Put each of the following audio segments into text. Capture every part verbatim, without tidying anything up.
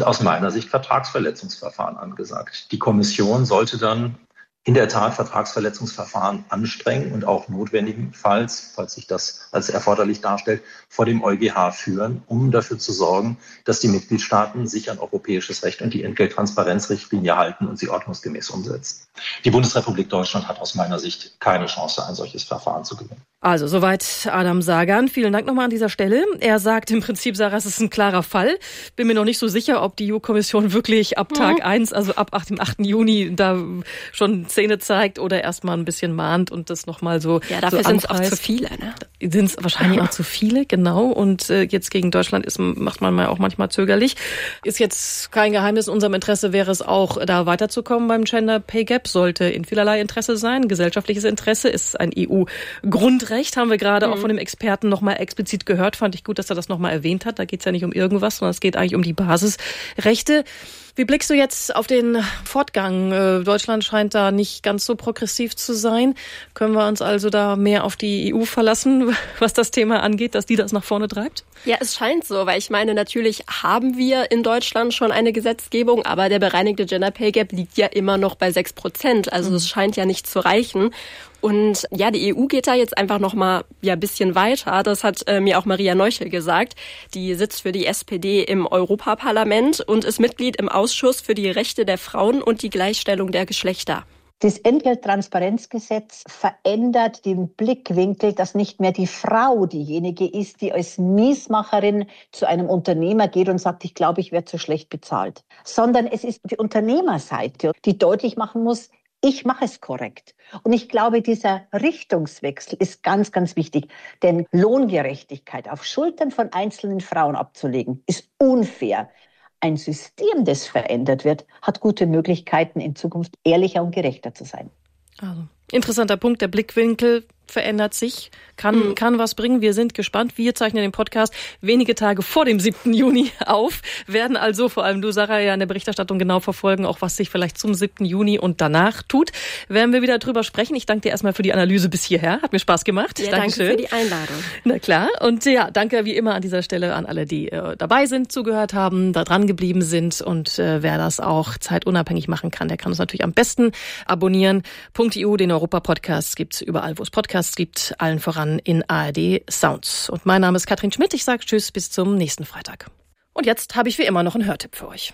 sind aus meiner Sicht Vertragsverletzungsverfahren angesagt. Die Kommission sollte dann in der Tat Vertragsverletzungsverfahren anstrengen und auch notwendigenfalls, falls sich das als erforderlich darstellt, vor dem EuGH führen, um dafür zu sorgen, dass die Mitgliedstaaten sich an europäisches Recht und die Entgelttransparenzrichtlinie halten und sie ordnungsgemäß umsetzen. Die Bundesrepublik Deutschland hat aus meiner Sicht keine Chance, ein solches Verfahren zu gewinnen. Also soweit Adam Sagan. Vielen Dank nochmal an dieser Stelle. Er sagt im Prinzip, Sarah, es ist ein klarer Fall. Bin mir noch nicht so sicher, ob die E U-Kommission wirklich ab Tag mhm. eins, also ab dem achten Juni, da schon Zähne zeigt oder erstmal ein bisschen mahnt und das nochmal so Ja, dafür so sind es auch zu viele, ne? Sind es wahrscheinlich auch zu viele, genau. Und äh, jetzt gegen Deutschland ist, macht man mal auch manchmal zögerlich. Ist jetzt kein Geheimnis. In unserem Interesse wäre es auch, da weiterzukommen beim Gender Pay Gap. Sollte in vielerlei Interesse sein. Gesellschaftliches Interesse ist ein E U-Grundrecht, haben wir gerade mhm. auch von dem Experten nochmal explizit gehört. Fand ich gut, dass er das nochmal erwähnt hat. Da geht es ja nicht um irgendwas, sondern es geht eigentlich um die Basisrechte. Wie blickst du jetzt auf den Fortgang? Deutschland scheint da nicht ganz so progressiv zu sein. Können wir uns also da mehr auf die E U verlassen, was das Thema angeht, dass die das nach vorne treibt? Ja, es scheint so, weil ich meine, natürlich haben wir in Deutschland schon eine Gesetzgebung, aber der bereinigte Gender Pay Gap liegt ja immer noch bei sechs Prozent. Also es scheint ja nicht zu reichen. Und ja, die E U geht da jetzt einfach noch mal ja ein bisschen weiter. Das hat äh, mir auch Maria Neuchel gesagt. Die sitzt für die S P D im Europaparlament und ist Mitglied im Ausschuss für die Rechte der Frauen und die Gleichstellung der Geschlechter. Das Entgelttransparenzgesetz verändert den Blickwinkel, dass nicht mehr die Frau diejenige ist, die als Miesmacherin zu einem Unternehmer geht und sagt, ich glaube, ich werde zu schlecht bezahlt. Sondern es ist die Unternehmerseite, die deutlich machen muss, ich mache es korrekt. Und ich glaube, dieser Richtungswechsel ist ganz, ganz wichtig. Denn Lohngerechtigkeit auf Schultern von einzelnen Frauen abzulegen, ist unfair. Ein System, das verändert wird, hat gute Möglichkeiten, in Zukunft ehrlicher und gerechter zu sein. Also, interessanter Punkt, der Blickwinkel verändert sich, kann, mhm. kann was bringen. Wir sind gespannt. Wir zeichnen den Podcast wenige Tage vor dem siebten Juni auf, werden also vor allem du, Sarah, ja in der Berichterstattung genau verfolgen, auch was sich vielleicht zum siebten Juni und danach tut. Werden wir wieder drüber sprechen. Ich danke dir erstmal für die Analyse bis hierher. Hat mir Spaß gemacht. Ja, Dankeschön. Danke für die Einladung. Na klar. Und ja, danke wie immer an dieser Stelle an alle, die äh, dabei sind, zugehört haben, da dran geblieben sind. Und äh, wer das auch zeitunabhängig machen kann, der kann uns natürlich am besten abonnieren. .eu, den Europa-Podcast gibt's überall, wo es Podcasts gibt, allen voran in A R D Sounds. Und mein Name ist Katrin Schmidt. Ich sage Tschüss, bis zum nächsten Freitag. Und jetzt habe ich wie immer noch einen Hörtipp für euch.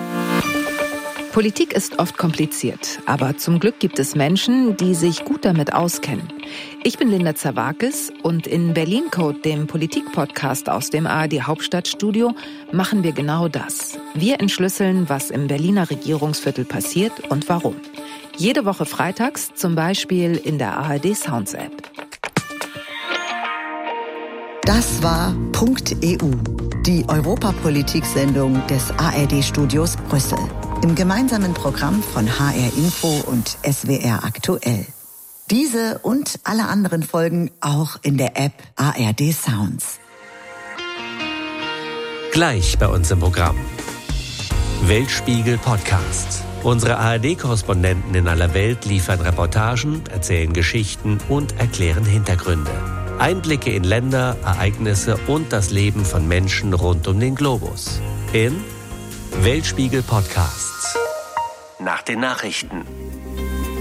Politik ist oft kompliziert, aber zum Glück gibt es Menschen, die sich gut damit auskennen. Ich bin Linda Zawakis und in Berlin Code, dem Politik-Podcast aus dem A R D Hauptstadtstudio, machen wir genau das. Wir entschlüsseln, was im Berliner Regierungsviertel passiert und warum. Jede Woche freitags, zum Beispiel in der A R D Sounds App. Das war .eu, die Europapolitik-Sendung des A R D-Studios Brüssel. Im gemeinsamen Programm von H R Info und S W R Aktuell. Diese und alle anderen Folgen auch in der App A R D Sounds. Gleich bei uns im Programm. Weltspiegel Podcast. Unsere A R D-Korrespondenten in aller Welt liefern Reportagen, erzählen Geschichten und erklären Hintergründe. Einblicke in Länder, Ereignisse und das Leben von Menschen rund um den Globus. In Weltspiegel Podcasts. Nach den Nachrichten.